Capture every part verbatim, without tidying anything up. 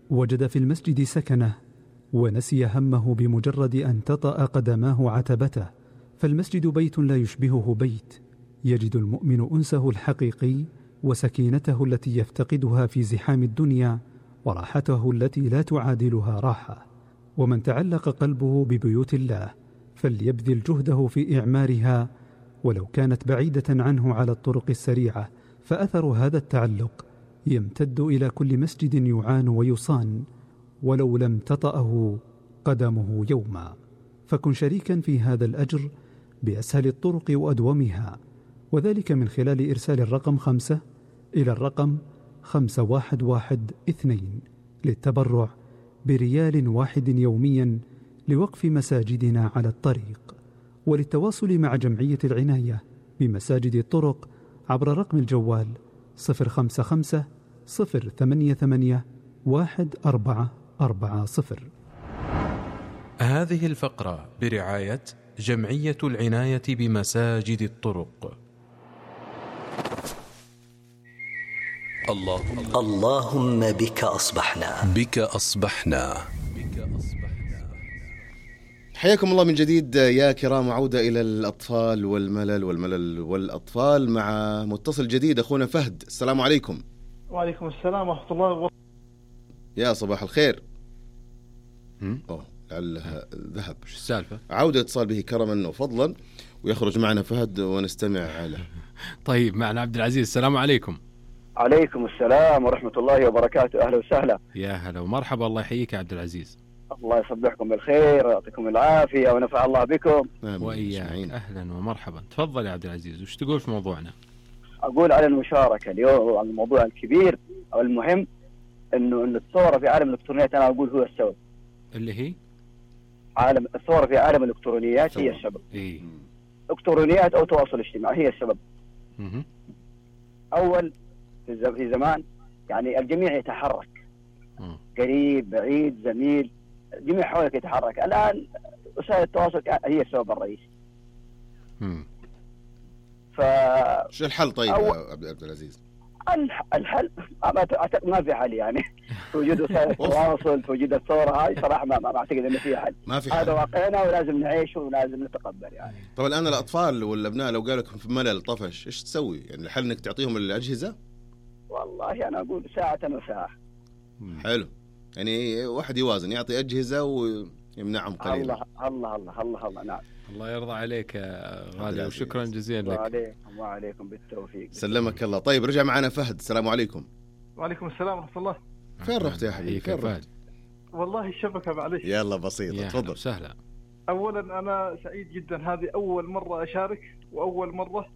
وجد في المسجد سكنه ونسي همه بمجرد أن تطأ قدماه عتبته. فالمسجد بيت لا يشبهه بيت، يجد المؤمن أنسه الحقيقي وسكينته التي يفتقدها في زحام الدنيا وراحته التي لا تعادلها راحة. ومن تعلق قلبه ببيوت الله فليبذل جهده في إعمارها ولو كانت بعيدة عنه على الطرق السريعة، فأثر هذا التعلق يمتد إلى كل مسجد يعان ويصان ولو لم تطأه قدمه يوما. فكن شريكا في هذا الأجر بأسهل الطرق وأدومها، وذلك من خلال إرسال الرقم خمسة إلى الرقم خمسة واحد واحد اثنين للتبرع بريال واحد يوميا لوقف مساجدنا على الطريق. وللتواصل مع جمعية العناية بمساجد الطرق عبر رقم الجوال صفر خمسة خمسة صفر ثمانية ثمانية واحد أربعة أربعة صفر. هذه الفقرة برعاية جمعية العناية بمساجد الطرق. الله اللهم بك أصبحنا بك أصبحنا حياكم الله من جديد يا كرام. عودة إلى الأطفال والملل والملل والأطفال مع متصل جديد أخونا فهد. السلام عليكم. وعليكم السلام ورحمة الله وبركاته. يا صباح الخير. أوه لعلها ذهب. شو السالفة؟ عودة اتصال به كرما وفضلا ويخرج معنا فهد ونستمع له. طيب معنا عبد العزيز. السلام عليكم. عليكم السلام ورحمة الله وبركاته. أهلا وسهلا. يا هلا ومرحبا. الله يحييك يا عبد العزيز. الله يصبحكم بالخير ويعطيكم العافية ونفع الله بكم. وإياك. أهلا ومرحبا. تفضل يا عبد العزيز، وش تقول في موضوعنا؟ أقول على المشاركة اليوم عن الموضوع الكبير أو المهم إنه إنه الثورة في عالم الإلكترونيات أنا أقول هو السبب. اللي هي عالم الثورة في عالم الإلكترونيات هي السبب. إيه؟ إلكترونيات أو تواصل اجتماعي هي السبب. مه. أول في زمان يعني الجميع يتحرك. مه. قريب بعيد زميل الجميع حولك يتحرك. الآن وسائل التواصل هي السبب الرئيسي. امم ف شو الحل طيب أو... يا عبد العزيز؟ الحل ما في حل يعني. توجد وسائل التواصل توجد الثورة هاي صراحة ما ما اعتقد انه فيها حل. ما في حل. هذا واقعنا ولازم نعيشه ولازم نتقبل يعني. طبعا الآن الأطفال والأبناء لو قالوا لكم في ملل طفش ايش تسوي؟ يعني الحل انك تعطيهم الأجهزة؟ والله انا اقول ساعة وساعة. حلو. يعني واحد يوازن يعطي أجهزة ويمنعهم قليلا. الله الله الله الله الله نعم. الله يرضى عليك يا غالي وشكرا جزيلا لك. وعليكم وعليكم بالتوفيق. سلمك الله. طيب رجع معنا فهد. السلام عليكم. وعليكم السلام ورحمة الله. فين رحت يا حبيبي؟ فين رحت؟ والله الشبكة معلش. يلا بسيطة تفضل. سهلة. أولا أنا سعيد جدا، هذه أول مرة أشارك وأول مرة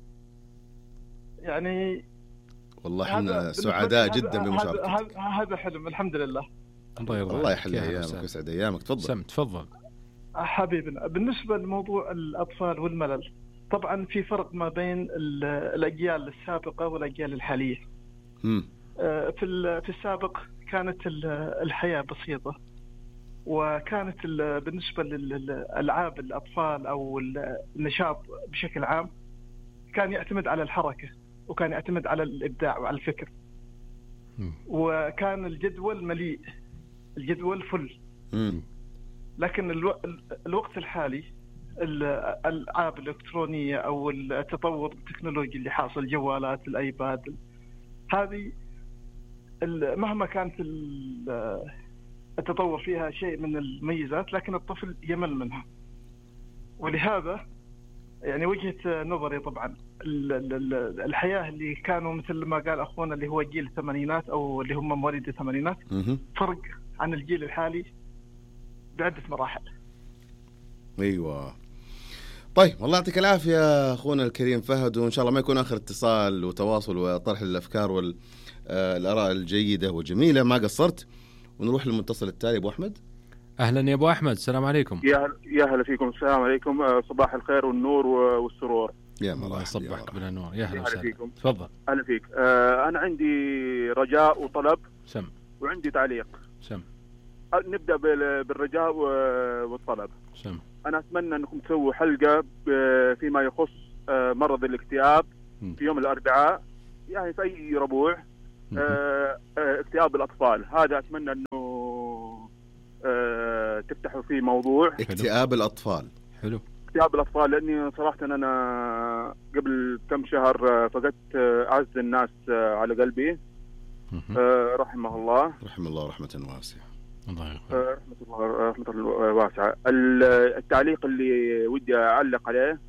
يعني والله احنا سعداء جدا بمشاركتك. هذا هذا حلم الحمد لله. الله يرضى الله يحل ايامك ويسعد ايامك. تفضل. سم تفضل حبيبنا. بالنسبة لموضوع الأطفال والملل، طبعا في فرق ما بين الأجيال السابقة والأجيال الحالية. امم في في السابق كانت الحياة بسيطة، وكانت بالنسبة للألعاب الأطفال أو النشاط بشكل عام كان يعتمد على الحركة وكان يعتمد على الإبداع وعلى الفكر. م. وكان الجدول مليء، الجدول فل. م. لكن الو... الوقت الحالي الألعاب الإلكترونية أو التطور التكنولوجي اللي حاصل، الجوالات الأيباد، هذه مهما كانت التطور فيها شيء من الميزات لكن الطفل يمل منها. ولهذا يعني وجهة نظري طبعا الحياة اللي كانوا مثل ما قال أخونا اللي هو جيل الثمانينات أو اللي هم مواليد الثمانينات فرق عن الجيل الحالي بعدة مراحل. أيوة. طيب والله يعطيك العافية أخونا الكريم فهد، وإن شاء الله ما يكون آخر اتصال وتواصل وطرح الأفكار والآراء الجيدة والجميلة. ما قصرت. ونروح للمتصل التالي أبو أحمد. أهلا يا أبو أحمد. السلام عليكم. يا يا هلا فيكم. السلام عليكم. صباح الخير والنور والسرور. يا الله يصبحك بالنور. يا هلا وسهلا. تفضل. أهلا فيك. آه أنا عندي رجاء وطلب. سم. وعندي تعليق. سم. نبدأ بالرجاء والطلب. سم. أنا أتمنى أنكم تسووا حلقة فيما يخص مرض الاكتئاب في يوم الأربعاء، يعني في أي ربوع. اكتئاب الأطفال هذا أتمنى أنه تفتحوا فيه موضوع اكتئاب الأطفال. حلو. اكتئاب الأطفال، لأني صراحة أنا قبل كم شهر فقدت أعز الناس على قلبي رحمه الله. رحمه الله رحمة واسعة. الله يغفر. رحمة الله رحمة الله واسعة. التعليق اللي ودي أعلق عليه،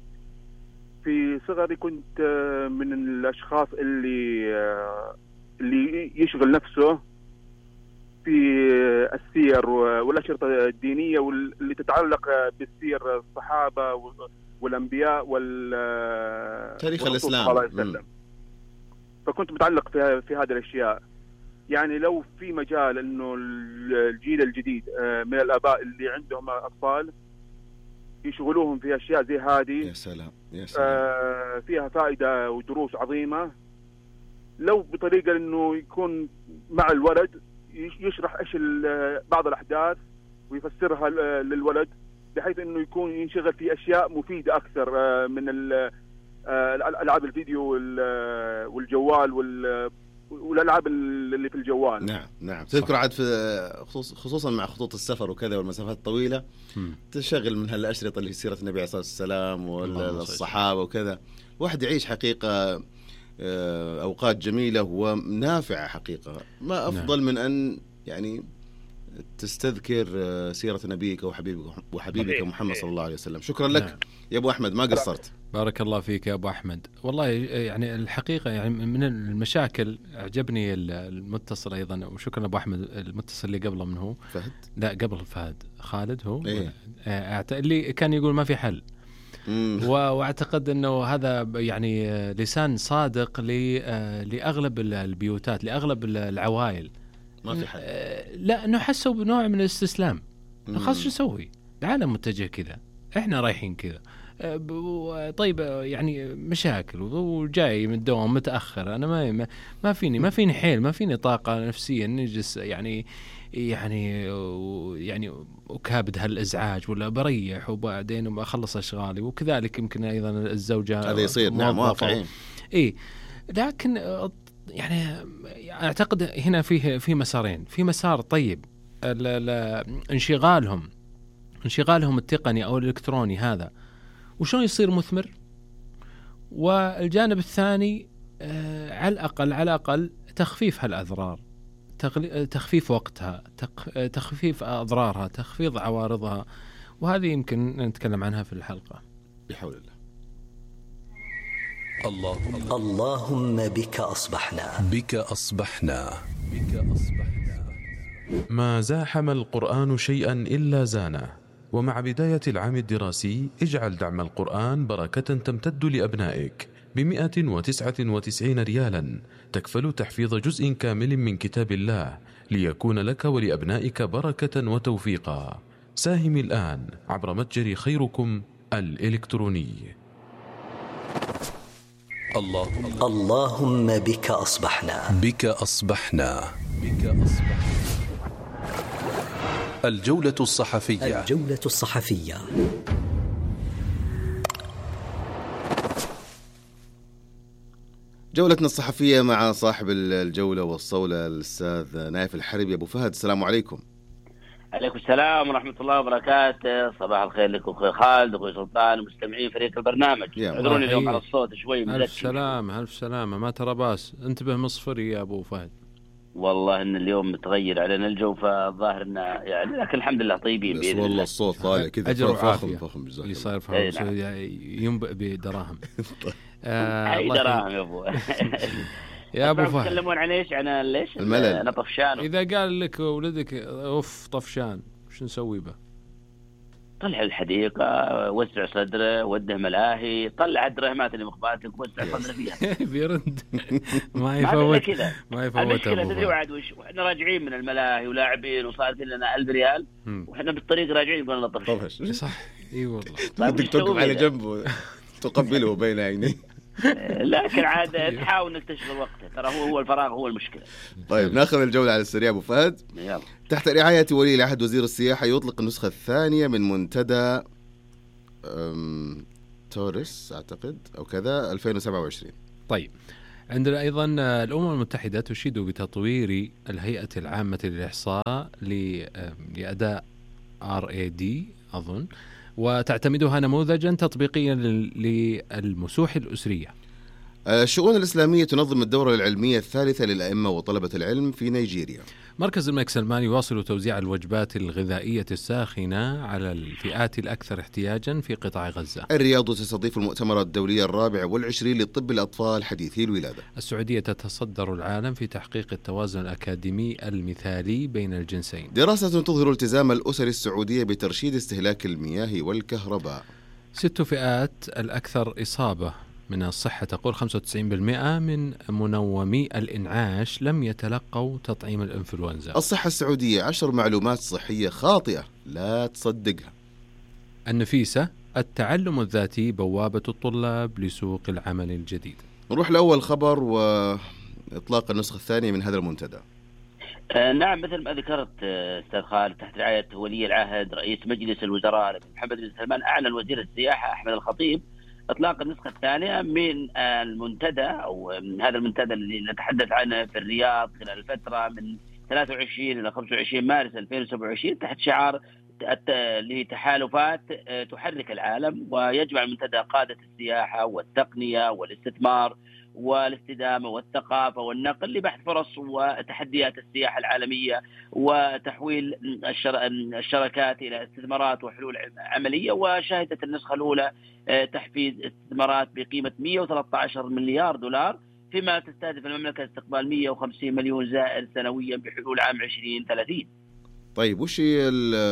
في صغري كنت من الأشخاص اللي اللي يشغل نفسه في السير والأشرطة الدينية واللي تتعلق بالسير الصحابة والأنبياء وال تاريخ الإسلام. فكنت متعلق في في هذه الأشياء. يعني لو في مجال إنه الجيل الجديد من الآباء اللي عندهم أطفال يشغلوهم في أشياء زي هذه، يا سلام يا سلام، آه فيها فائدة ودروس عظيمة. لو بطريقة إنه يكون مع الولد يشرح إيش بعض الأحداث ويفسرها للولد، بحيث إنه يكون ينشغل في أشياء مفيدة أكثر من الألعاب الفيديو والجوال والألعاب اللي في الجوال. نعم نعم. تذكر عاد في خصوصا مع خطوط السفر وكذا والمسافات الطويلة، تشغل من هالأشرطة اللي في سيرة النبي عليه الصلاة والسلام والصحابة وكذا، واحد يعيش حقيقة أوقات جميلة ونافعة حقيقة. ما أفضل نعم. من أن يعني تستذكر سيرة نبيك وحبيبك وحبيبك محمد صلى الله عليه وسلم. شكرا لك نعم. يا أبو أحمد، ما قصرت. بارك الله فيك يا أبو أحمد. والله يعني الحقيقة يعني من المشاكل أعجبني المتصل أيضا، وشكرا أبو أحمد. المتصل اللي قبله من هو فهد؟ لا قبل فهد، خالد هو إيه؟ اللي كان يقول ما في حل. واعتقد انه هذا يعني لسان صادق لاغلب البيوتات، لاغلب العوائل. ما في حل. لا، انه حسوا بنوع من الاستسلام. خلاص شو نسوي؟ العالم متجه كذا، احنا رايحين كذا. طيب يعني مشاكل وجاي من الدوام متاخر، انا ما ما فيني ما فيني حيل، ما فيني طاقه نفسيه نجلس يعني يعني يعني أكابد هالإزعاج ولا بريح وبعدين بخلص أشغالي. وكذلك يمكن أيضا الزوجة هذا يصير. نعم واقعين. إيه، لكن يعني أعتقد هنا فيه في مسارين. في مسار طيب انشغالهم انشغالهم التقني أو الإلكتروني هذا، وشون يصير مثمر. والجانب الثاني آه على الأقل على الأقل تخفيف هالأضرار، تخفيف وقتها، تخفيف أضرارها، تخفيض عوارضها، وهذه يمكن نتكلم عنها في الحلقة بحول الله. اللهم اللهم بك أصبحنا بك أصبحنا بك أصبحنا. ما زاحم القرآن شيئا إلا زانه. ومع بداية العام الدراسي اجعل دعم القرآن بركة تمتد لأبنائك بمئة وتسعة وتسعين ريالا، تكفل تحفيظ جزء كامل من كتاب الله ليكون لك ولأبنائك بركة وتوفيقا. ساهم الآن عبر متجر خيركم الإلكتروني. اللهم اللهم بك أصبحنا بك أصبحنا بك أصبحنا. الجولة الصحفية الجولة الصحفية. جولتنا الصحفية مع صاحب الجولة والصولة الأستاذ نايف الحربي. أبو فهد، السلام عليكم. عليكم السلام ورحمة الله وبركاته. صباح الخير لكم أخوي خالد أخوي سلطان ومستمعين فريق البرنامج. اعذروني اليوم على الصوت شوي مزكي. ألف سلامة ألف سلامة، ما ترى باس، انتبه مصفري يا أبو فهد. والله إن اليوم متغير علينا الجو، فالظاهر إنه يعني لكن الحمد لله طيبين بإذن الله. والله الصوت طالع كذا فخم فخم اللي صاير فخم ينبئ بدراهم. أي دراهم يا أبو يا أبو فهد. تكلمون عن إيش؟ عن ليش؟ الملل. أنا طفشان. إذا قال لك ولدك أوف طفشان وش نسوي به؟ طلع الحديقة، وسع صدره، وده ملاهي، طلع الدرهمات اللي مخباتك وسع صدره فيها. بيرد ما يفوت ما يفوت. المشكلة تدري وعد وش؟ وإحنا راجعين من الملاهي ولاعبين وصارت لنا ألف ريال وإحنا بالطريق راجعين يقول لنا طفش. صح إي والله. بدك توقف على جنبه تقبله بين عينيه. لكن عاد تحاول انك تشغل وقته، ترى هو هو الفراغ هو المشكله. طيب ناخذ الجوله على السريع. ابو فهد، يلا. تحت رعايه ولي العهد وزير السياحه يطلق النسخه الثانيه من منتدى تورس اعتقد او كذا ألفين وسبعة وعشرين. طيب عندنا ايضا الامم المتحده تشيد بتطوير الهيئه العامه للاحصاء لاداء آر إيه دي أظن، وتعتمدها نموذجا تطبيقيا للمسوح الأسرية. الشؤون الإسلامية تنظم الدورة العلمية الثالثة للأئمة وطلبة العلم في نيجيريا. مركز الملك سلمان يواصل توزيع الوجبات الغذائية الساخنة على الفئات الأكثر احتياجا في قطاع غزة. الرياض تستضيف المؤتمر الدولي الرابع والعشرين لطب الأطفال حديثي الولادة. السعودية تتصدر العالم في تحقيق التوازن الأكاديمي المثالي بين الجنسين. دراسة تظهر التزام الأسر السعودية بترشيد استهلاك المياه والكهرباء. ست فئات الأكثر إصابة من الصحة تقول خمسة وتسعين بالمئة من منومي الإنعاش لم يتلقوا تطعيم الإنفلونزا. الصحة السعودية عشر معلومات صحية خاطئة لا تصدقها. النفيسة التعلم الذاتي بوابة الطلاب لسوق العمل الجديد. نروح لأول خبر وإطلاق النسخة الثانية من هذا المنتدى. آه نعم، مثل ما ذكرت أستاذ خالد، تحت رعاية ولي العهد رئيس مجلس الوزراء محمد بن سلمان، أعلن وزير السياحة أحمد الخطيب إطلاق النسخة الثانية من المنتدى أو من هذا المنتدى اللي نتحدث عنه في الرياض خلال الفترة من ثلاثة وعشرين إلى خمسة وعشرين مارس ألفين وسبعة وعشرين تحت شعار لتحالفات تحرك العالم، ويجمع المنتدى قادة السياحة والتقنية والاستثمار والاستدامة والثقافة والنقل لبحث فرص وتحديات السياحة العالمية وتحويل الشركات إلى استثمارات وحلول عملية. وشهدت النسخة الأولى تحفيز استثمارات بقيمة مئة وثلاثة عشر مليار دولار، فيما تستهدف المملكة استقبال مئة وخمسين مليون زائر سنويا بحلول عام عشرين ثلاثين. طيب وش هي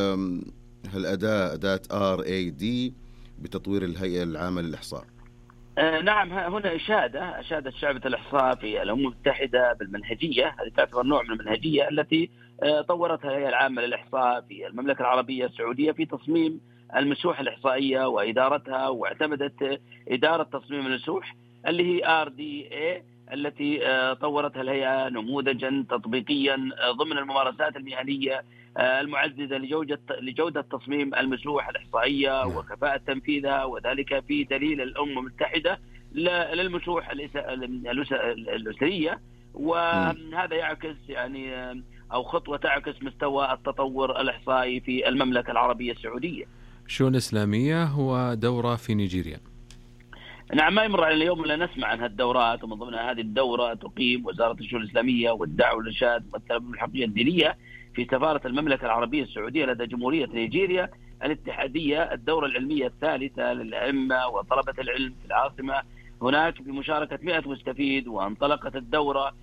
هالأداة أداة آر إيه دي بتطوير الهيئة العامة للإحصاء؟ آه نعم، هنا إشادة أشادت شعبة الإحصاء في الأمم المتحدة بالمنهجية، هذه تعتبر نوع من المنهجية التي آه طورتها الهيئة العامة للإحصاء في المملكة العربية السعودية في تصميم المسوح الإحصائية وإدارتها، واعتمدت إدارة تصميم المسوح اللي هي آر دي إيه التي آه طورتها الهيئة نموذجا تطبيقيا ضمن الممارسات المهنية المعززة لجودة لجودة تصميم المسوح الإحصائية وكفاءة تنفيذها، وذلك في دليل الأمم المتحدة للمسوح الأسرية. وهذا يعكس يعني أو خطوة تعكس مستوى التطور الإحصائي في المملكة العربية السعودية. شؤون إسلامية هو دورة في نيجيريا. نعم، ما يمر على اليوم ولا نسمع عن هالدورات، ومن ضمنها هذه الدورة تقيم وزارة الشؤون الإسلامية والدعوة والإرشاد ممثلة بالحقية الدينية في سفارة المملكة العربية السعودية لدى جمهورية نيجيريا الاتحادية، الدورة العلمية الثالثة للأئمة وطلبة العلم في العاصمة هناك بمشاركة مئة مستفيد. وانطلقت الدورة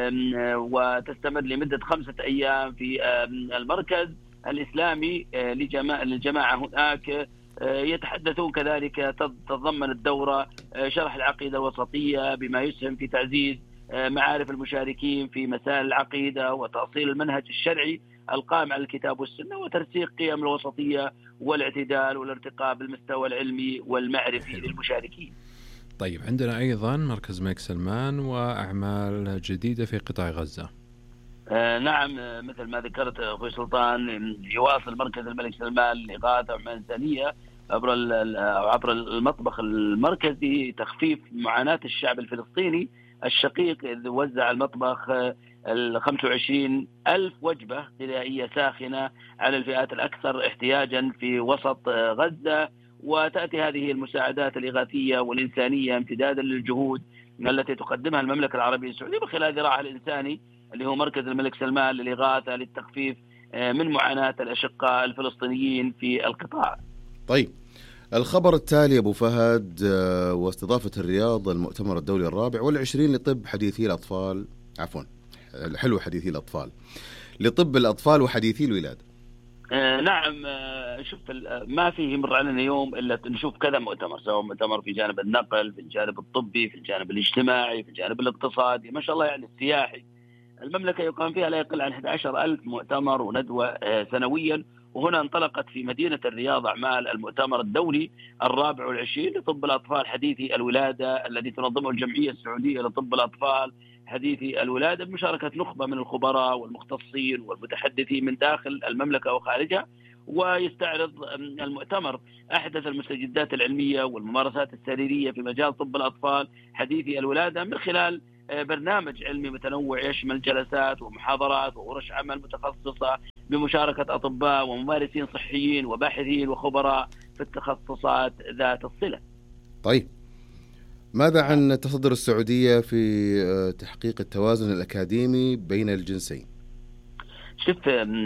وتستمر لمدة خمسة أيام في المركز الإسلامي للجماعة هناك. يتحدثون كذلك تتضمن الدورة شرح العقيدة الوسطية بما يسهم في تعزيز معارف المشاركين في مسائل العقيدة وتأصيل المنهج الشرعي القائم على الكتاب والسنة، وترسيخ قيم الوسطية والاعتدال والارتقاء بالمستوى العلمي والمعرفي للمشاركين. طيب عندنا أيضا مركز الملك سلمان وأعمال جديدة في قطاع غزة. آه نعم، مثل ما ذكرت أخوي سلطان، يواصل مركز الملك سلمان لإغاثة وحماية إنسانية عبر عبر المطبخ المركزي تخفيف معاناة الشعب الفلسطيني الشقيق، إذ وزع المطبخ ال خمسة وعشرين ألف وجبة غذائية ساخنة على الفئات الأكثر احتياجا في وسط غزة. وتأتي هذه المساعدات الإغاثية والإنسانية امتدادا للجهود التي تقدمها المملكة العربية السعودية من خلال ذراعها الإنساني اللي هو مركز الملك سلمان للإغاثة للتخفيف من معاناة الأشقاء الفلسطينيين في القطاع. طيب الخبر التالي أبو فهد، واستضافة الرياض المؤتمر الدولي الرابع والعشرين لطب حديثي الأطفال عفوا حلو حديثي الأطفال لطب الأطفال وحديثي الولادة. آه نعم، آه شوف ما فيه يمر علينا يوم إلا نشوف كذا مؤتمر، سواء مؤتمر في جانب النقل، في الجانب الطبي، في الجانب الاجتماعي، في الجانب الاقتصادي، ما شاء الله يعني السياحي. المملكة يقام فيها لا يقل عن أحد عشر ألف مؤتمر وندوة آه سنويا. وهنا انطلقت في مدينة الرياض أعمال المؤتمر الدولي الرابع والعشرين لطب الأطفال حديثي الولادة الذي تنظمه الجمعية السعودية لطب الأطفال حديثي الولادة بمشاركة نخبة من الخبراء والمختصين والمتحدثين من داخل المملكة وخارجها. ويستعرض المؤتمر أحدث المستجدات العلمية والممارسات السريرية في مجال طب الأطفال حديثي الولادة من خلال برنامج علمي متنوع يشمل جلسات ومحاضرات وورش عمل متخصصة بمشاركة أطباء وممارسين صحيين وباحثين وخبراء في التخصصات ذات الصلة. طيب، ماذا عن تصدر السعودية في تحقيق التوازن الأكاديمي بين الجنسين؟ شوف،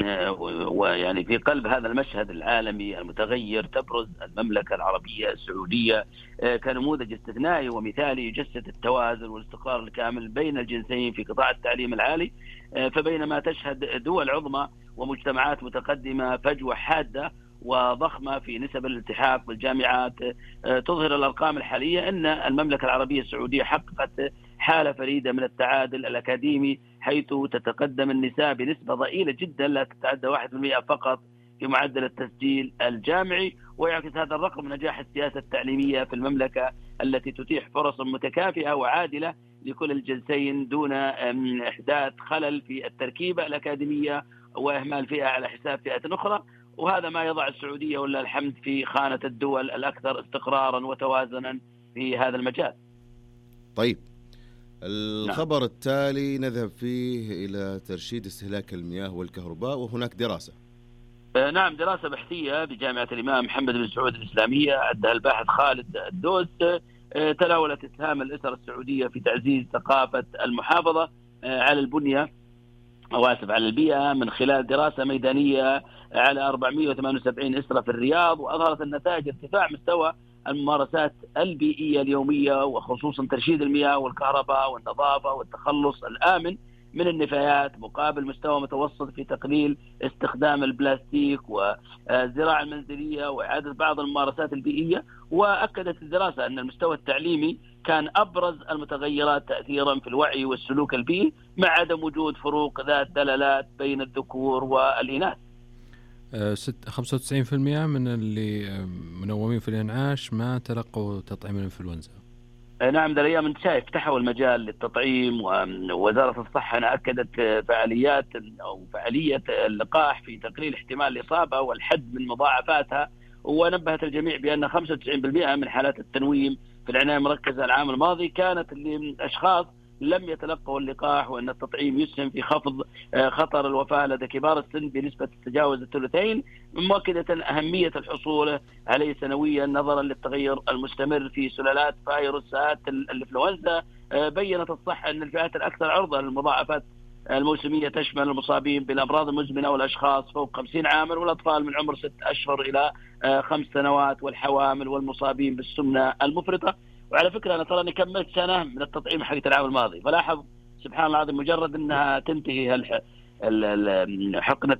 ويعني في قلب هذا المشهد العالمي المتغير تبرز المملكة العربية السعودية كنموذج استثنائي ومثالي يجسد التوازن والاستقرار الكامل بين الجنسين في قطاع التعليم العالي. فبينما تشهد دول عظمى ومجتمعات متقدمة فجوة حادة وضخمة في نسب الالتحاق بالجامعات، تظهر الأرقام الحالية أن المملكة العربية السعودية حققت حالة فريدة من التعادل الأكاديمي، حيث تتقدم النساء بنسبة ضئيلة جدا لا تتعدى واحد بالمئة فقط في معدل التسجيل الجامعي. ويعكس هذا الرقم نجاح السياسة التعليمية في المملكة التي تتيح فرص متكافئة وعادلة لكل الجنسين دون إحداث خلل في التركيبة الأكاديمية وإهمال فئة على حساب فئة أخرى. وهذا ما يضع السعودية ولله الحمد في خانة الدول الأكثر استقرارا وتوازنا في هذا المجال. طيب، الخبر نعم. التالي نذهب فيه إلى ترشيد استهلاك المياه والكهرباء، وهناك دراسة. نعم، دراسة بحثية بجامعة الإمام محمد بن سعود الإسلامية أدها الباحث خالد الدوس تناولت إسهام الأسر السعودية في تعزيز ثقافة المحافظة على البنية أو آسف على البيئة من خلال دراسة ميدانية على أربعمئة وثمانية وسبعين أسرة في الرياض، وأظهرت النتائج ارتفاع مستوى الممارسات البيئية اليومية وخصوصا ترشيد المياه والكهرباء والنظافة والتخلص الآمن من النفايات مقابل مستوى متوسط في تقليل استخدام البلاستيك والزراعة المنزلية وإعادة بعض الممارسات البيئية. وأكدت الدراسة أن المستوى التعليمي كان أبرز المتغيرات تأثيرا في الوعي والسلوك البيئي مع عدم وجود فروق ذات دلالات بين الذكور والإناث. خمسة وتسعين بالمئة من اللي منومين في الإنعاش ما تلقوا تطعيم الإنفلونزا. نعم، ذا الأيام أنت شايف تحول مجال للتطعيم، ووزارة الصحة أكدت فعاليات أو فعالية اللقاح في تقليل احتمال الإصابة والحد من مضاعفاتها، ونبهت الجميع بأن خمسة وتسعين بالمئة من حالات التنويم في العناية المركزة العام الماضي كانت لأشخاص لم يتلقوا اللقاح، وأن التطعيم يسهم في خفض خطر الوفاة لدى كبار السن بنسبة تتجاوز الثلثين، مؤكدة أهمية الحصول عليه سنويا نظرا للتغير المستمر في سلالات فيروسات الإنفلونزا. بيّنت الصحة أن الفئات الأكثر عرضة للمضاعفات الموسمية تشمل المصابين بالأمراض المزمنة والأشخاص فوق خمسين عاما والأطفال من عمر ست أشهر إلى خمس سنوات والحوامل والمصابين بالسمنة المفرطة. وعلى فكرة أنا ترى أني كملت سنة من التطعيم حق العام الماضي، فلاحظ سبحان الله العظيم مجرد أنها تنتهي الح... حقنة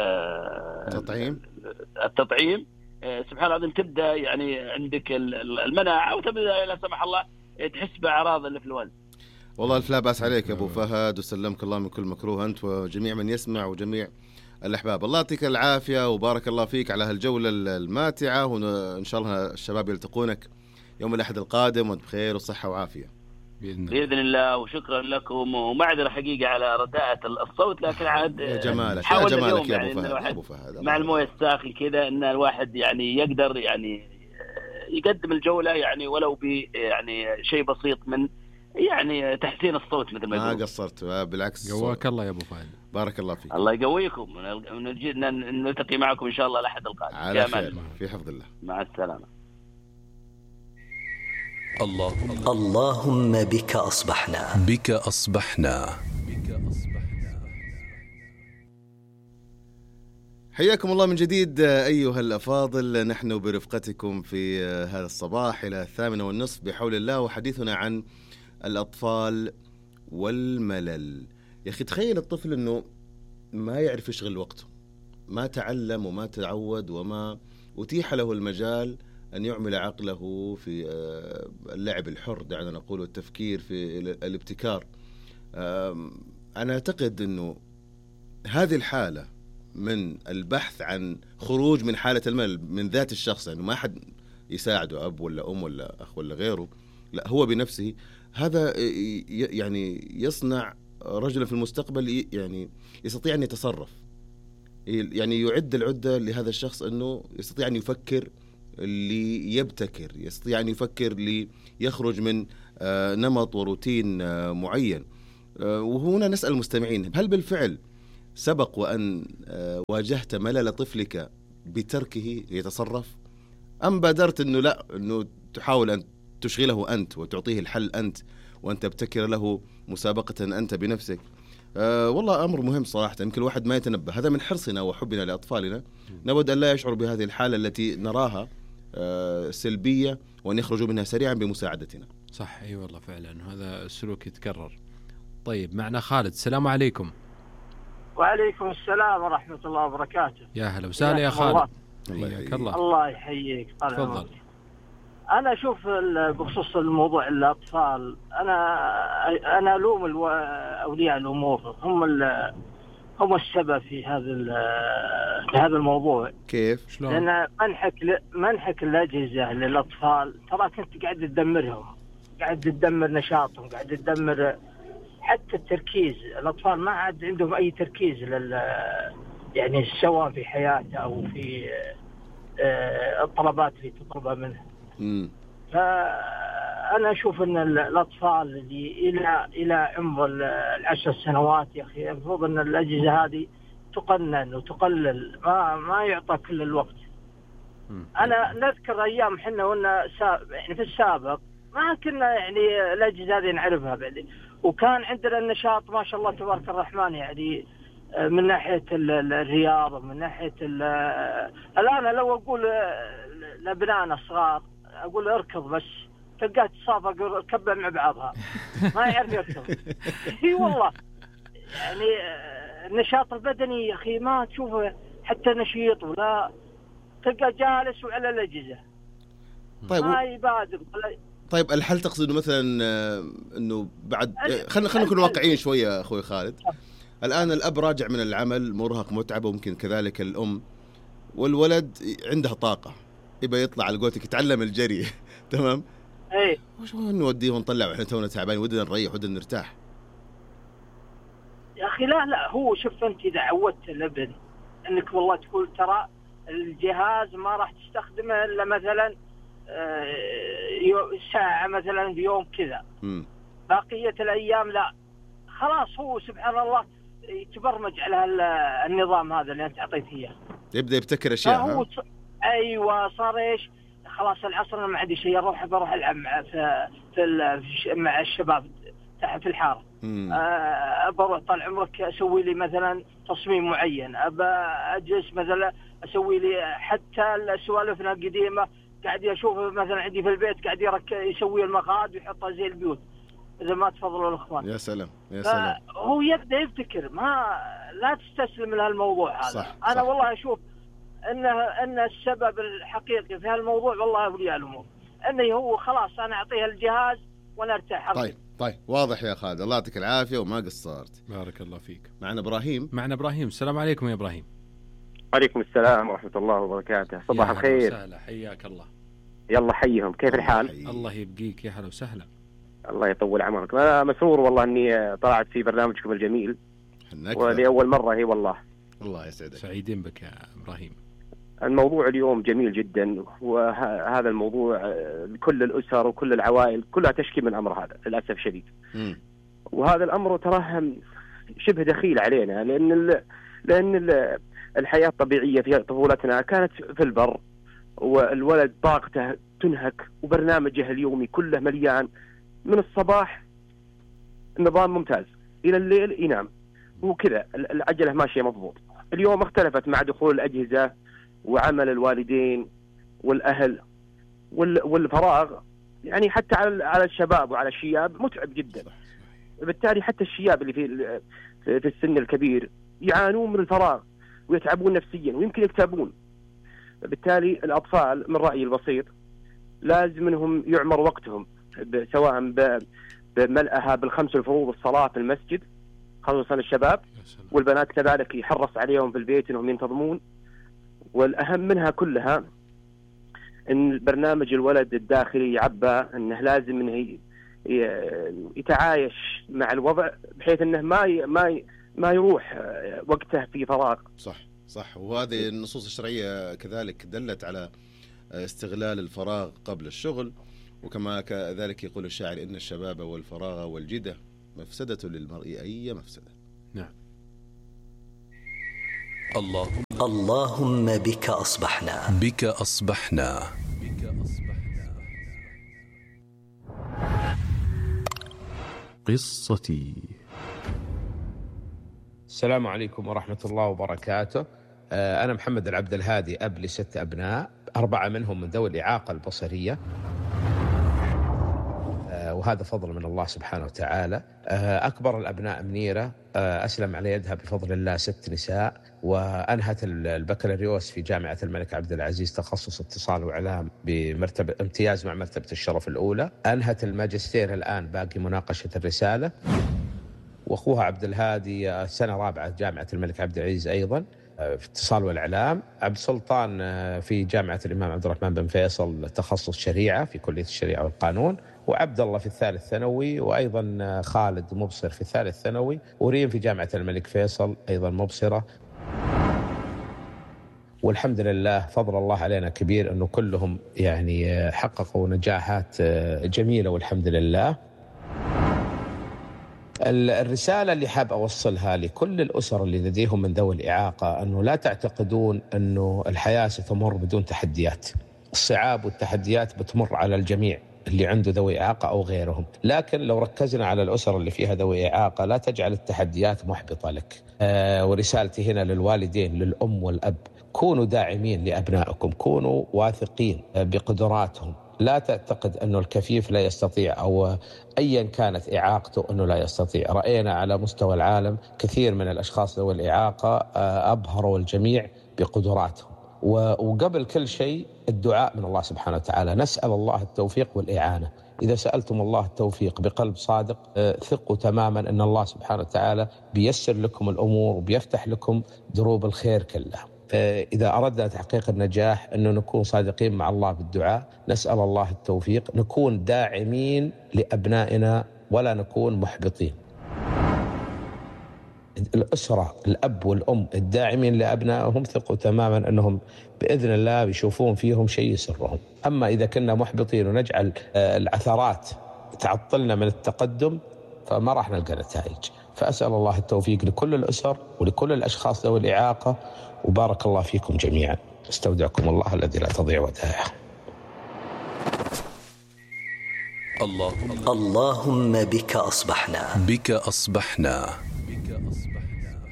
التطعيم التطعيم سبحان الله العظيم تبدأ يعني عندك المناعة وتبدأ لا سمح الله تحس بأعراض الإنفلونزا. والله الف لا بأس عليك يا أبو فهد، وسلمك الله من كل مكروه أنت وجميع من يسمع وجميع الأحباب. الله يعطيك العافية وبارك الله فيك على هالجولة الماتعة، وإن شاء الله الشباب يلتقونك يوم الأحد القادم وانت بخير وصحة وعافية بإذن الله. بإذن الله، وشكرا لكم، ومعذرة حقيقة على رداءة الصوت، لكن عاد يا جمالك يا جمالك يا أبو فهد, أبو فهد مع المويه الساخن كذا ان الواحد يعني يقدر يعني يقدم الجولة يعني ولو ب يعني شيء بسيط من يعني تحسين الصوت مثل ما يقولون. ما قصرت بالعكس. قواك الله يا أبو فهد. بارك الله فيك. الله يقويكم، نلتقي معكم إن شاء الله الأحد القادم على خير في حفظ الله. مع السلامة. اللهم اللهم بك أصبحنا بك أصبحنا حياكم الله من جديد أيها الأفاضل، نحن برفقتكم في هذا الصباح إلى الثامنة والنصف بحول الله، وحديثنا عن الأطفال والملل. يا أخي تخيل الطفل أنه ما يعرف يشغل وقته، ما تعلم وما تعود وما أتيح له المجال أن يعمل عقله في اللعب الحر دعنا نقول، والتفكير في الابتكار. أنا أعتقد أنه هذه الحالة من البحث عن خروج من حالة الملل من ذات الشخص، يعني ما حد يساعده أب ولا أم ولا أخ ولا غيره، لا هو بنفسه، هذا يعني يصنع رجلا في المستقبل يعني يستطيع أن يتصرف، يعني يعد العدة لهذا الشخص أنه يستطيع أن يفكر اللي يبتكر، يستطيع أن يفكر ليخرج من نمط وروتين معين. وهنا نسأل المستمعين، هل بالفعل سبق وأن واجهت ملل طفلك بتركه يتصرف، أم بادرت أنه لا، أنه تحاول أن تشغله أنت وتعطيه الحل أنت وأن تبتكر له مسابقة أنت بنفسك؟ أه والله أمر مهم صراحة، يمكن الواحد ما يتنبه. هذا من حرصنا وحبنا لأطفالنا، نود أن لا يشعر بهذه الحالة التي نراها أه سلبية، وأن يخرجوا منها سريعا بمساعدتنا. صح، أي والله فعلا هذا السلوك يتكرر. طيب معنا خالد، السلام عليكم. وعليكم السلام ورحمة الله وبركاته. يا هلا وسهلا يا خالد. الله يحييك. الله, الله يحييك. تفضل. أنا أشوف بخصوص الموضوع الأطفال، أنا أنا ألوم الو... أولياء الأمور، هم ال... هم السبب في هذا ال... في هذا الموضوع. كيف؟ شلون؟ لأن منحك ل... منحك الأجهزة للأطفال ترى كنت قاعد تدمرهم، قاعد تدمر نشاطهم، قاعد تدمر حتى التركيز. الأطفال ما عاد عندهم أي تركيز لل يعني سواء في حياته أو في الطلبات اللي تطلبها منه. امم فأنا أشوف أن الأطفال اللي إلى إلى عمر العشر سنوات يا أخي المفروض أن الأجهزة هذه تقنن وتقلل، ما ما يعطى كل الوقت. مم. أنا نذكر أيام حنا وإن يعني في السابق ما كنا يعني الأجهزة هذه نعرفها بعد، وكان عندنا النشاط ما شاء الله تبارك الرحمن، يعني من ناحية الرياضة، من ناحية الآن لو أقول لأبنائنا الصغار أقول اركض بس تلقاه تصافق كبه مع بعضها ما يعرف يركض. اي والله يعني النشاط البدني يا أخي ما تشوفه حتى نشيط، ولا تلقى جالس وعلى الأجهزة. طيب ما يبادر. طيب الحل تقصد مثلا انه بعد خلينا خلينا نكون واقعيين شويه اخوي خالد. الان الاب راجع من العمل مرهق متعب، وممكن كذلك الام، والولد عنده طاقه يبقى يطلع على قولتك يتعلم الجري تمام. ايه وش نوديه ونطلع واحنا تونا تعبانين، ودنا نريح ودنا نرتاح يا اخي. لا لا هو شوف انت اذا عودت الابن انك والله تقول ترى الجهاز ما راح تستخدمه الا مثلا ساعة مثلا في يوم كذا، بقية الأيام لا، خلاص هو سبحان الله يتبرمج على النظام هذا اللي أنت أعطيته إياه، يبدأ يبتكر أشياء. ص... أيوة صار إيش خلاص العصر أنا ما عندي شيء، أروح بروح ألعب مع في, في ال... مع الشباب تحت في الحارة، أه بروح طال عمرك أسوي لي مثلا تصميم معين، أبى أجلس مثلا أسوي لي حتى السوالفنا القديمة قاعد يشوف مثلا عندي في البيت قاعد يرك يسوي المقعد ويحطها زي البيوت إذا ما تفضلوا الإخوان. يا سلام يا سلام. هو يبدأ يبتكر، ما لا تستسلم لهالموضوع هذا. صح أنا صح. والله أشوف أن أن السبب الحقيقي في هالموضوع والله أولياء الأمور، أنه هو خلاص أنا أعطيها الجهاز وأنا أرتاح. طيب طيب واضح يا خالد، الله يعطيك العافية وما قصرت. بارك الله فيك. معنا إبراهيم. معنا إبراهيم، السلام عليكم يا إبراهيم. عليكم السلام ورحمة الله وبركاته. صباح الخير. سهلا، حياك الله. يلا حيهم، كيف الحال؟ حي. الله يبقيك، يا هلا وسهلا. الله يطول عمرك. أنا مسرور والله إني طلعت في برنامجكم الجميل ولأول مرة. هي والله الله يسعدك. سعيدين بك يا إبراهيم. الموضوع اليوم جميل جدا، وهذا الموضوع كل الأسر وكل العوائل كلها تشكي من الأمر هذا للأسف شديد. م. وهذا الأمر تراه شبه دخيل علينا، لأن ال... لأن ال... الحياة الطبيعية في طفولتنا كانت في البر، والولد طاقته تنهك وبرنامجه اليومي كله مليان من الصباح نظام ممتاز إلى الليل ينام، وكذا العجلة ماشية مضبوط. اليوم اختلفت مع دخول الأجهزة وعمل الوالدين والأهل والفراغ، يعني حتى على الشباب وعلى الشياب متعب جدا. بالتالي حتى الشياب اللي في في السن الكبير يعانون من الفراغ ويتعبون نفسيا ويمكن يكتئبون. بالتالي الأطفال من رأيي البسيط لازم انهم يعمر وقتهم سواء بملئها بالخمس الفروض الصلاة في المسجد، خصوصا الشباب، والبنات كذلك يحرص عليهم في البيت انهم ينتظمون. والأهم منها كلها ان برنامج الولد الداخلي يعبى انه لازم انه يتعايش مع الوضع بحيث انه ما ما ما يروح وقته في فراغ. صح صح. وهذه النصوص الشرعية كذلك دلت على استغلال الفراغ قبل الشغل. وكما كذلك يقول الشاعر إن الشباب والفراغ والجدة مفسدة للمرء أي مفسدة. نعم. الله اللهم بك أصبحنا بك أصبحنا بك أصبحنا. قصتي. السلام عليكم ورحمة الله وبركاته. أنا محمد العبد الهادي، أب لست أبناء، أربعة منهم من ذوي الإعاقة البصرية، وهذا فضل من الله سبحانه وتعالى. أكبر الأبناء منيرة أسلم على يدها بفضل الله ست نساء، وأنهت البكالوريوس في جامعة الملك عبد العزيز تخصص اتصال وإعلام بمرتبة امتياز مع مرتبة الشرف الأولى. أنهت الماجستير الآن، باقي مناقشة الرسالة. وأخوها عبد الهادي سنة رابعة جامعة الملك عبد العزيز أيضا في اتصال والإعلام. عبد السلطان في جامعة الإمام عبد الرحمن بن فيصل تخصص شريعة في كلية الشريعة والقانون. وعبد الله في الثالث ثانوي، وأيضا خالد مبصر في الثالث ثانوي، وريم في جامعة الملك فيصل أيضا مبصرة. والحمد لله فضل الله علينا كبير أنه كلهم يعني حققوا نجاحات جميلة والحمد لله. الرسالة اللي حاب أوصلها لكل الأسر اللي لديهم من ذوي الإعاقة أنه لا تعتقدون أنه الحياة ستمر بدون تحديات. الصعاب والتحديات بتمر على الجميع اللي عنده ذوي إعاقة أو غيرهم، لكن لو ركزنا على الأسر اللي فيها ذوي إعاقة لا تجعل التحديات محبطة لك. آه ورسالتي هنا للوالدين، للأم والأب، كونوا داعمين لأبنائكم، كونوا واثقين بقدراتهم. لا تعتقد أنه الكفيف لا يستطيع أو أيا كانت إعاقته أنه لا يستطيع. رأينا على مستوى العالم كثير من الأشخاص ذوي الإعاقة أبهروا الجميع بقدراتهم. وقبل كل شيء الدعاء من الله سبحانه وتعالى، نسأل الله التوفيق والإعانة. إذا سألتم الله التوفيق بقلب صادق ثقوا تماما أن الله سبحانه وتعالى بيسر لكم الأمور وبيفتح لكم دروب الخير كلها. إذا أردنا تحقيق النجاح أنه نكون صادقين مع الله بالدعاء، نسأل الله التوفيق، نكون داعمين لأبنائنا ولا نكون محبطين. الأسرة، الأب والأم الداعمين لأبنائهم ثقوا تماما أنهم بإذن الله بيشوفون فيهم شيء يسرهم. أما إذا كنا محبطين ونجعل العثرات تعطلنا من التقدم فما راح نلقى نتائج. فأسأل الله التوفيق لكل الأسر ولكل الأشخاص ذوي الإعاقة، وبارك الله فيكم جميعا. استودعكم الله الذي لا تضيع ودائعه. اللهم اللهم بك أصبحنا بك أصبحنا بك أصبحنا.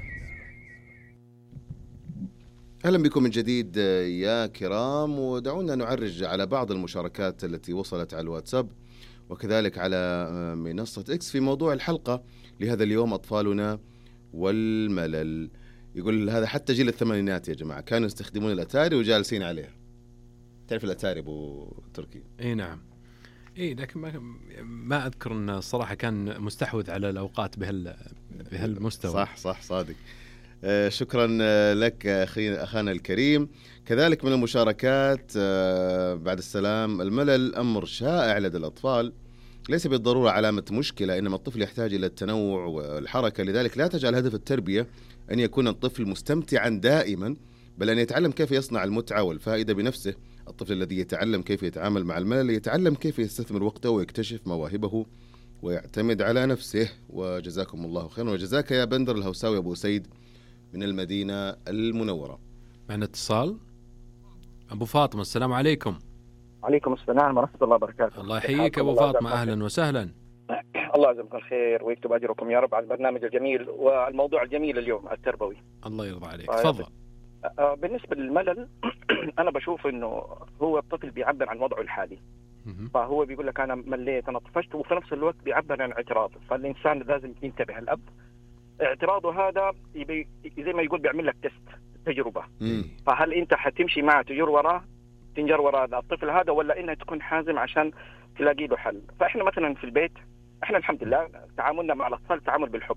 أهلا بكم من جديد يا كرام، ودعونا نعرج على بعض المشاركات التي وصلت على الواتساب وكذلك على منصة إكس في موضوع الحلقة لهذا اليوم، أطفالنا والملل. يقول هذا حتى جيل الثمانينات يا جماعة كانوا يستخدمون الأتاري وجالسين عليها. تعرف الأتاري أبو تركي؟ إيه نعم. إيه لكن ما ما أذكر أن الصراحة كان مستحوذ على الأوقات بهال بهالمستوى. صح صح صادق. آه شكرا لك أخي أخانا الكريم. كذلك من المشاركات آه بعد السلام، الملل أمر شائع لدى الأطفال، ليس بالضرورة علامة مشكلة، إنما الطفل يحتاج إلى التنوع والحركة. لذلك لا تجعل هدف التربية أن يكون الطفل مستمتعا دائما، بل أن يتعلم كيف يصنع المتعة والفائدة بنفسه. الطفل الذي يتعلم كيف يتعامل مع الملل يتعلم كيف يستثمر وقته ويكتشف مواهبه ويعتمد على نفسه. وجزاكم الله خيرا، وجزاك يا بندر الهوساوي أبو سيد من المدينة المنورة. معنا اتصال. أبو فاطمة، السلام عليكم. عليكم السلام ورحمة الله وبركاته. الله يحييك أبو فاطمة، أهلا وسهلا. الله يجزاكم الخير ويكتب أجركم يا رب على البرنامج الجميل والموضوع الجميل اليوم التربوي. الله يرضى عليك. تفضل. بالنسبة للملل أنا بشوف إنه هو الطفل بيعبر عن وضعه الحالي، فهو بيقول لك أنا مليت أنا طفشت، وفي نفس الوقت بيعبر عن اعتراضه. فالإنسان لازم ينتبه. الأب اعتراضه هذا يبي زي ما يقول بيعمل لك تست تجربة. مم. فهل أنت حتمشي معه تجر وراه تنجر وراء الطفل هذا، ولا إنه تكون حازم عشان تلاقي له حل؟ فإحنا مثلا في البيت إحنا الحمد لله تعاملنا مع الأطفال تعامل بالحب.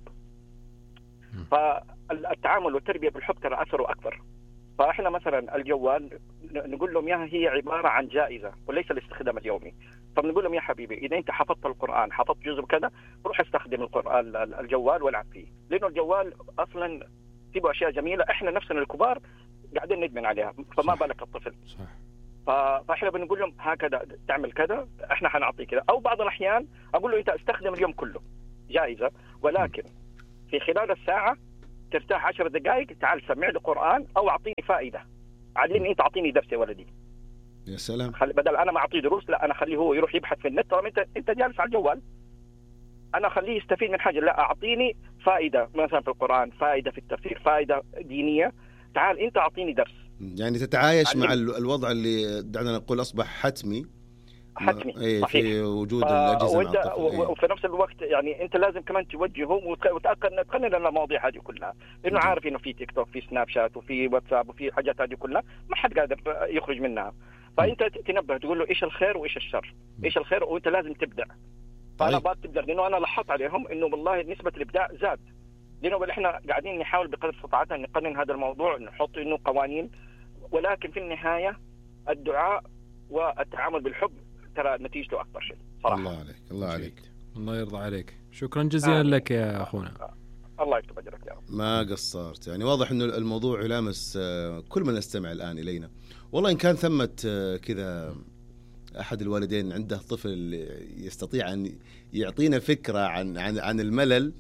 فالتعامل والتربية بالحب ترى أثره أكبر. فإحنا مثلا الجوال نقول لهم إياها هي عبارة عن جائزة وليس الاستخدام اليومي. فبنقول لهم يا حبيبي إذا أنت حفظت القرآن حفظت جزء كذا روح استخدم القرآن الجوال والعب فيه، لأنه الجوال أصلا فيه أشياء جميلة إحنا نفسنا الكبار قاعدين ندمن عليها، فما بالك الطفل. صح. فاحنا بنقول لهم هكذا تعمل كذا، احنا حنعطيك كذا. او بعض الاحيان اقول له انت استخدم اليوم كله جائزه، ولكن في خلال الساعه ترتاح عشر دقائق، تعال سمع لي قران او اعطيني فائده، علمني انت، اعطيني درس يا ولدي. يا سلام. خلي بدل انا ما اعطيه دروس، لا انا اخليه هو يروح يبحث في النت. طالما انت انت جالس على الجوال، انا اخليه يستفيد من حاجه. لا، اعطيني فائده مثلا في القران، فائده في التفسير، فائده دينيه، تعال انت اعطيني درس. يعني تتعايش مع الوضع اللي دعنا نقول اصبح حتمي حتمي ايه صحيح. في وجود الاجهزه مع الطفل. إيه. وفي نفس الوقت يعني انت لازم كمان توجههم وتاكد تقنن المواضيع هذه كلها، لانه عارف انه في تيك توك، في سناب شات، وفي واتساب، وفي حاجات هذه كلها ما حد قادر يخرج منها. فانت تنبه تقول له ايش الخير وايش الشر، ايش الخير، وانت لازم تبدع. فانا بقى تبدع، لانه انا لاحظت عليهم انه والله نسبه الابداع زاد، لانه احنا قاعدين نحاول بقدر استطاعتنا نقنن هذا الموضوع، نحط انه قوانين، ولكن في النهايه الدعاء والتعامل بالحب ترى نتيجته اكبر شيء صراحه. الله عليك، الله عليك، الله يرضى عليك. شكرا جزيلا آه. لك يا اخونا. الله يكتب اجرك يا رب. ما قصرت. يعني واضح انه الموضوع يلامس كل من يستمع الان الينا. والله ان كان ثمه كذا احد الوالدين عنده طفل يستطيع ان يعطينا فكره عن عن عن الملل.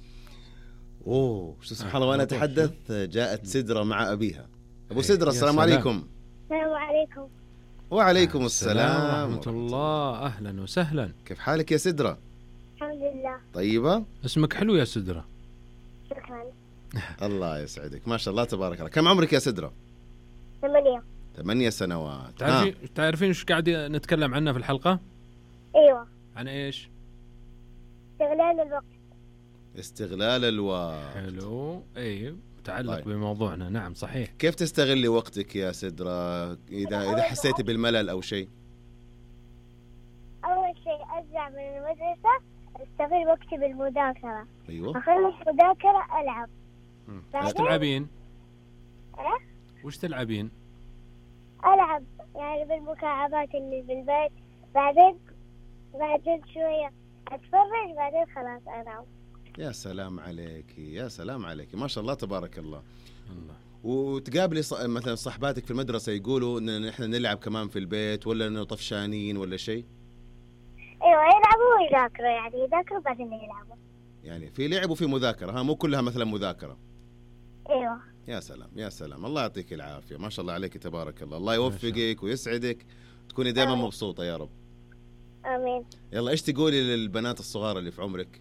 اوه سبحان الله. وانا اتحدث جاءت سدره مع ابيها. ابو سدره السلام عليكم. السلام عليكم. وعليكم السلام ورحمة الله. أهلا وسهلا. كيف حالك يا سدرة؟ الحمد لله. طيبة؟ اسمك حلو يا سدرة. شكرا. الله يسعدك، ما شاء الله تبارك الله. كم عمرك يا سدرة؟ ثمانية. ثمانية سنوات. تعرفين آه. تعرفين ايش قاعد نتكلم عنه في الحلقة؟ ايوه. عن ايش؟ استغلال الوقت. استغلال الوقت. حلو. ايوه متعلق طيب. بموضوعنا. نعم صحيح. كيف تستغلي وقتك يا سدرة إذا إذا حسيتي بالملل أو شيء؟ أول شيء أرجع من المدرسة أستغل وقتي بالمذاكرة. أيوة. أخلص مذاكرة ألعب. وش تلعبين؟ أه؟ وش تلعبين؟ ألعب يعني بالمكعبات اللي في البيت، بعدين بعدين شوية أتفرج، بعدين خلاص أنام. يا سلام عليك، يا سلام عليك، ما شاء الله تبارك الله. الله. وتقابلي ص... مثلا صحباتك في المدرسة يقولوا إن إحنا نلعب كمان في البيت، ولا إنه طفشانين ولا شيء؟ أيوة يلعبوا ويذاكروا، يعني يذاكروا بعدين يلعبوا. يعني في لعب وفي مذاكرة، ها مو كلها مثلا مذاكرة. أيوة. يا سلام يا سلام، الله يعطيك العافية، ما شاء الله عليك تبارك الله. الله يوفقك ويسعدك، تكوني دائما مبسوطة يا رب. آمين. يلا إيش تقولي للبنات الصغار اللي في عمرك؟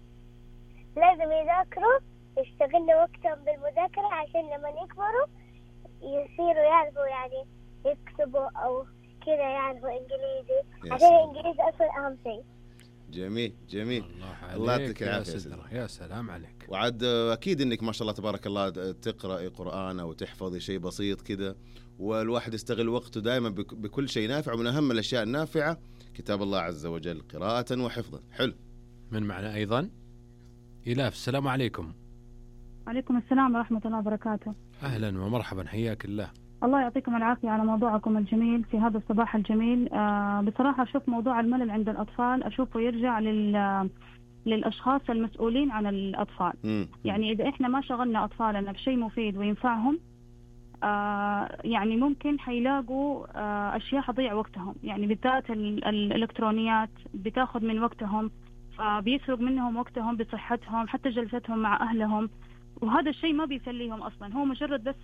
لازم يذاكروا، يشتغلوا وقتهم بالمذاكرة عشان لما يكبروا يصيروا يعرفوا يعني يكتبوا أو كذا، يعرفوا إنجليزي، عشان الإنجليزي أصلا أهم شيء. جميل جميل. الله يعطيك العافية يا سدرة. يا سلام عليك. وعد أكيد إنك ما شاء الله تبارك الله تقرأي قرآن أو تحفظي شيء بسيط كذا، والواحد يستغل وقته دائما بكل شيء نافع. ومن أهم الأشياء النافعة كتاب الله عز وجل قراءة وحفظا. حلو. من معنا أيضا إلاف. السلام عليكم. عليكم السلام ورحمة الله وبركاته. أهلا ومرحبا، حياك الله. الله يعطيكم العافية على موضوعكم الجميل في هذا الصباح الجميل. آه بصراحة أشوف موضوع الملل عند الأطفال أشوفه يرجع لل للأشخاص المسؤولين عن الأطفال. م. يعني إذا إحنا ما شغلنا أطفالنا بشيء مفيد وينفعهم، آه يعني ممكن حيلاقوا آه أشياء حضيع وقتهم، يعني بالذات الإلكترونيات بتاخذ من وقتهم، فبيسرق منهم وقتهم بصحتهم، حتى جلستهم مع أهلهم، وهذا الشيء ما بيسليهم أصلا، هو مجرد بس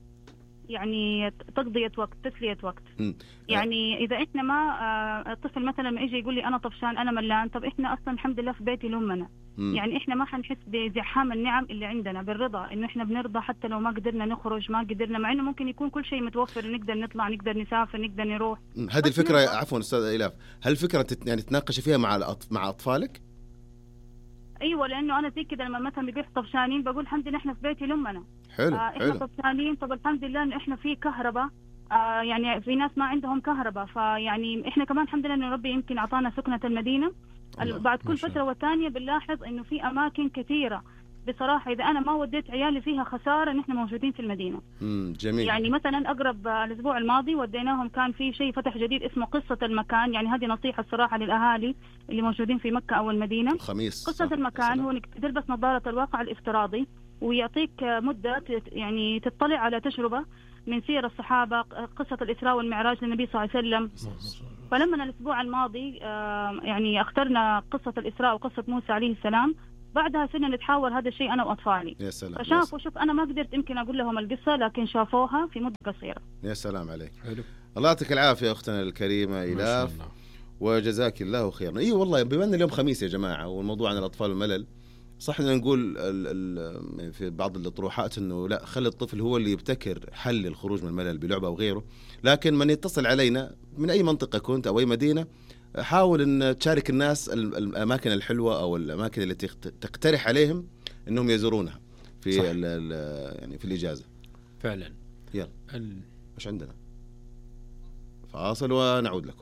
يعني تقضية وقت، تسلية وقت. م. يعني إذا إحنا ما آه الطفل مثلا ما يجي يقول لي أنا طفشان أنا ملان، طب إحنا أصلا الحمد لله في بيتي لأمنا، يعني إحنا ما حنحس بزحام النعم اللي عندنا، بالرضا إنه إحنا بنرضى حتى لو ما قدرنا نخرج، ما قدرنا، مع إنه ممكن يكون كل شيء متوفر، نقدر نطلع، نقدر نسافر، نقدر نروح. هذه الفكرة عفوا أستاذ إلاف، هل الفكرة تت... يعني تناقش فيها مع الأط... مع أطفالك؟ ايوه، لانه انا زي كده لما مثلا بيقول طفشانين بقول الحمد لله احنا في بيتي لامنا. حلو. آه احنا حلو. طفشانين، طب الحمد لله انه احنا في كهرباء. آه يعني في ناس ما عندهم كهرباء، فيعني احنا كمان الحمد لله انه ربي يمكن اعطانا سكنة المدينة. بعد كل فترة والثانية بنلاحظ انه في اماكن كثيرة بصراحة إذا أنا ما وديت عيالي فيها خسارة إن إحنا موجودين في المدينة. امم جميل. يعني مثلا أقرب الأسبوع الماضي وديناهم، كان في شيء فتح جديد اسمه قصة المكان، يعني هذه نصيحة الصراحة للأهالي اللي موجودين في مكة أو المدينة. الخميس. قصة المكان هو إنك تلبس نظارة الواقع الافتراضي ويعطيك مدة يعني تطلع على تجربة من سير الصحابة، قصة الإسراء والمعراج للنبي صلى الله عليه وسلم. فلما الأسبوع الماضي يعني اخترنا قصة الإسراء وقصة موسى عليه السلام، بعدها صرنا نتحاور هذا الشيء أنا وأطفالي. يا سلام. فشافوا، شوف أنا ما قدرت يمكن أقول لهم القصة، لكن شافوها في مدة قصيرة. يا سلام عليك. حلو. الله يعطيك العافية أختنا الكريمة إلاف، وجزاك الله خيرا. إيه والله بما أن اليوم خميس يا جماعة والموضوع عن الأطفال والملل، صح إن نقول ال ال في بعض الأطروحات إنه لا، خلي الطفل هو اللي يبتكر حل الخروج من الملل بلعبة أو غيره، لكن من يتصل علينا من أي منطقة كنت أو أي مدينة، حاول أن تشارك الناس الأماكن الحلوة أو الأماكن اللي تقترح عليهم إنهم يزورونها في ال ال يعني في الإجازة. فعلا. يلا ال... إيش عندنا؟ فاصل ونعود لكم.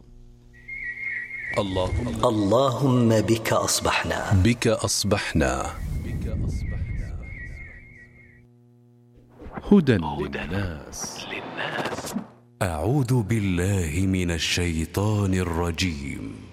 اللهم اللهم بك أصبحنا بك أصبحنا هدى للناس. أعوذ بالله من الشيطان الرجيم.